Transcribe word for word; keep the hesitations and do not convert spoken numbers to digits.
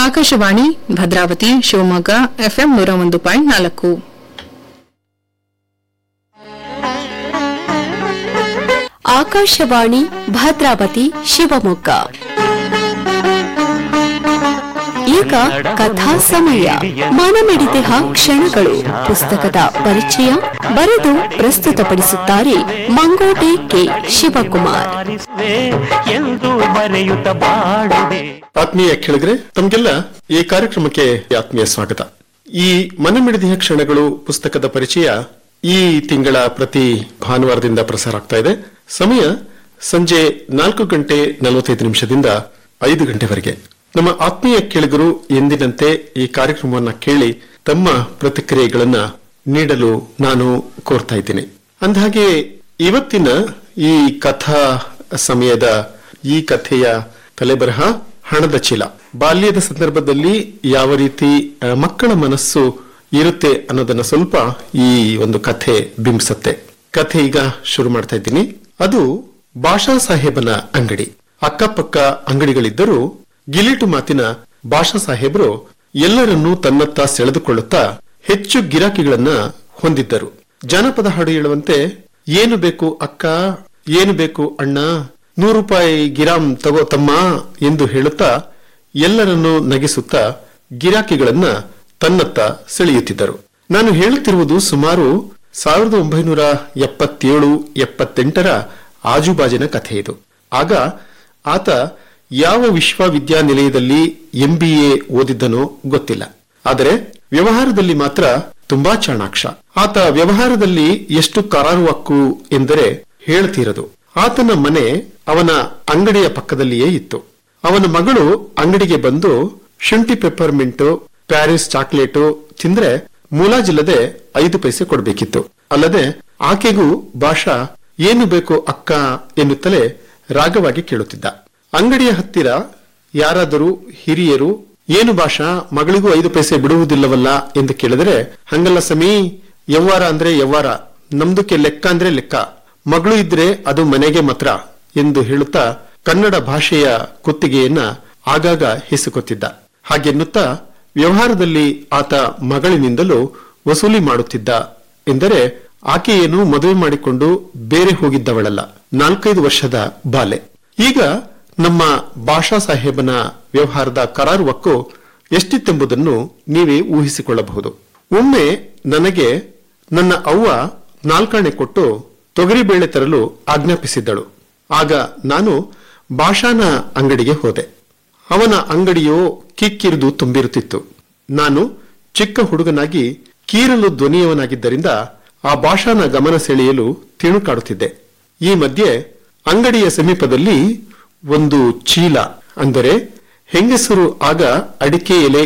Akashvani Bhadravati Shivamogga FM ನೂರ ಒಂದು point ನಾಲ್ಕು. ಆಕಾಶವಾಣಿ ಭದ್ರಾವತಿ ಶಿವಮೊಗ್ಗ. ಈಗ ಕಥಾ ಸಮಯ. ಮನಮಿಡಿದಿಹ ಕ್ಷಣಗಳು ಪುಸ್ತಕದ ಪರಿಚಯ ಬರೆದು ಪ್ರಸ್ತುತಪಡಿಸುತ್ತಾರೆ ಮಂಗೋಟೆ ಕೆ ಶಿವಕುಮಾರ್. ಆತ್ಮೀಯ ಕೇಳಿದ್ರೆ ತಮಗೆಲ್ಲ ಈ ಕಾರ್ಯಕ್ರಮಕ್ಕೆ ಆತ್ಮೀಯ ಸ್ವಾಗತ. ಈ ಮನಮಿಡಿದಿಹ ಕ್ಷಣಗಳು ಪುಸ್ತಕದ ಪರಿಚಯ ಈ ತಿಂಗಳ ಪ್ರತಿ ಭಾನುವಾರದಿಂದ ಪ್ರಸಾರ ಆಗ್ತಾ ಇದೆ. ಸಮಯ ಸಂಜೆ ನಾಲ್ಕು ಗಂಟೆ ನಲವತ್ತೈದು ನಿಮಿಷದಿಂದ ಐದು ಗಂಟೆವರೆಗೆ. ನಮ್ಮ ಆತ್ಮೀಯ ಕೇಳಿಗರು ಎಂದಿನಂತೆ ಈ ಕಾರ್ಯಕ್ರಮವನ್ನು ಕೇಳಿ ತಮ್ಮ ಪ್ರತಿಕ್ರಿಯೆಗಳನ್ನ ನೀಡಲು ನಾನು ಕೋರ್ತಾ ಇದ್ದೀನಿ. ಅಂದಹಾಗೆ ಇವತ್ತಿನ ಈ ಕಥಾ ಸಮಯದ ಈ ಕಥೆಯ ತಲೆಬರಹ ಹಣದ ಚೀಲ. ಬಾಲ್ಯದ ಸಂದರ್ಭದಲ್ಲಿ ಯಾವ ರೀತಿ ಮಕ್ಕಳ ಮನಸ್ಸು ಇರುತ್ತೆ ಅನ್ನೋದನ್ನ ಸ್ವಲ್ಪ ಈ ಒಂದು ಕಥೆ ಬಿಂಬಿಸುತ್ತೆ. ಕಥೆ ಈಗ ಶುರು ಮಾಡ್ತಾ ಇದ್ದೀನಿ. ಅದು ಭಾಷಾ ಸಾಹೇಬನ ಅಂಗಡಿ. ಅಕ್ಕಪಕ್ಕ ಅಂಗಡಿಗಳಿದ್ದರೂ ಗಿಲೀಟು ಮಾತಿನ ಭಾಷಾ ಸಾಹೇಬರು ಎಲ್ಲರನ್ನೂ ತನ್ನತ್ತ ಸೆಳೆದುಕೊಳ್ಳುತ್ತಾ ಹೆಚ್ಚು ಗಿರಾಕಿಗಳನ್ನ ಹೊಂದಿದ್ದರು. ಜಾನಪದ ಹಾಡು ಹೇಳುವಂತೆ, ಏನು ಬೇಕು ಅಕ್ಕ, ಏನು ಬೇಕು ಅಣ್ಣ, ನೂರು ರೂಪಾಯಿ ಗಿರಾಮ್ ತಗೋ ತಮ್ಮ ಎಂದು ಹೇಳುತ್ತಾ ಎಲ್ಲರನ್ನೂ ನಗಿಸುತ್ತಾ ಗಿರಾಕಿಗಳನ್ನ ತನ್ನತ್ತ ಸೆಳೆಯುತ್ತಿದ್ದರು. ನಾನು ಹೇಳುತ್ತಿರುವುದು ಸುಮಾರು ಸಾವಿರದ ಒಂಬೈನೂರ ಎಪ್ಪತ್ತೇಳು ಎಪ್ಪತ್ತೆಂಟರ ಆಜುಬಾಜಿನ ಕಥೆ ಇದು. ಆಗ ಆತ ಯಾವ ವಿಶ್ವವಿದ್ಯಾನಿಲಯದಲ್ಲಿ ಎಂ ಬಿ ಎ ಓದಿದ್ದನೋ ಗೊತ್ತಿಲ್ಲ. ಆದರೆ ವ್ಯವಹಾರದಲ್ಲಿ ಮಾತ್ರ ತುಂಬಾ ಚಾಣಾಕ್ಷ. ಆತ ವ್ಯವಹಾರದಲ್ಲಿ ಎಷ್ಟು ಕರಾರುವಕ್ಕು ಎಂದರೆ ಹೇಳ್ತಿರದು. ಆತನ ಮನೆ ಅವನ ಅಂಗಡಿಯ ಪಕ್ಕದಲ್ಲಿಯೇ ಇತ್ತು. ಅವನ ಮಗಳು ಅಂಗಡಿಗೆ ಬಂದು ಶುಂಠಿ ಪೆಪ್ಪರ್ಮಿಂಟು, ಪ್ಯಾರಿಸ್ ಚಾಕ್ಲೇಟು ತಿಂದ್ರೆ ಮುಲಾಜಿಲ್ಲದೆ ಐದು ಪೈಸೆ ಕೊಡಬೇಕಿತ್ತು. ಅಲ್ಲದೆ ಆಕೆಗೂ ಭಾಷಾ ಏನು ಬೇಕು ಅಕ್ಕ ಎನ್ನುತ್ತಲೇ ರಾಗವಾಗಿ ಕೇಳುತ್ತಿದ್ದ. ಅಂಗಡಿಯ ಹತ್ತಿರ ಯಾರಾದರೂ ಹಿರಿಯರು, ಏನು ಭಾಷಾ ಮಗಳಿಗೂ ಐದು ಪೈಸೆ ಬಿಡುವುದಿಲ್ಲವಲ್ಲ ಎಂದು ಕೇಳಿದರೆ, ಹಂಗಲ್ಲ ಸಮೀ, ಯವ್ವಾರ ಅಂದ್ರೆ ಯವ್ವಾರ, ನಮ್ದಕ್ಕೆ ಲೆಕ್ಕ ಅಂದ್ರೆ ಲೆಕ್ಕ, ಮಗಳು ಇದ್ರೆ ಅದು ಮನೆಗೆ ಮಾತ್ರ ಎಂದು ಹೇಳುತ್ತಾ ಕನ್ನಡ ಭಾಷೆಯ ಕುತ್ತಿಗೆಯನ್ನ ಆಗಾಗ ಹಿಸುಕುತ್ತಿದ್ದ. ಹಾಗೆನ್ನುತ್ತಾ ವ್ಯವಹಾರದಲ್ಲಿ ಆತ ಮಗಳಿನಿಂದಲೂ ವಸೂಲಿ ಮಾಡುತ್ತಿದ್ದ. ಎಂದರೆ ಆಕೆಯನ್ನು ಮದುವೆ ಮಾಡಿಕೊಂಡು ಬೇರೆ ಹೋಗಿದ್ದವಳಲ್ಲ, ನಾಲ್ಕೈದು ವರ್ಷದ ಬಾಲೆ. ಈಗ ನಮ್ಮ ಭಾಷಾ ಸಾಹೇಬನ ವ್ಯವಹಾರದ ಕರಾರುವಕ್ಕು ಎಷ್ಟಿತ್ತೆಂಬುದನ್ನು ನೀವೇ ಊಹಿಸಿಕೊಳ್ಳಬಹುದು. ಒಮ್ಮೆ ನನಗೆ ನನ್ನ ಅವ್ವ ನಾಲ್ಕಾಣೆ ಕೊಟ್ಟು ತೊಗರಿಬೇಳೆ ತರಲು ಆಜ್ಞಾಪಿಸಿದ್ದಳು. ಆಗ ನಾನು ಭಾಷಾನ ಅಂಗಡಿಗೆ ಹೋದೆ. ಅವನ ಅಂಗಡಿಯೋ ಕಿಕ್ಕಿರಿದು ತುಂಬಿರುತ್ತಿತ್ತು. ನಾನು ಚಿಕ್ಕ ಹುಡುಗನಾಗಿ ಕೀರಲು ಧ್ವನಿಯವನಾಗಿದ್ದರಿಂದ ಆ ಭಾಷಾನ ಗಮನ ಸೆಳೆಯಲು ತಿಣುಕಾಡುತ್ತಿದ್ದೆ. ಈ ಮಧ್ಯೆ ಅಂಗಡಿಯ ಸಮೀಪದಲ್ಲಿ ಒಂದು ಚೀಲ, ಅಂದರೆ ಹೆಂಗಸರು ಆಗ ಅಡಿಕೆ ಎಲೆ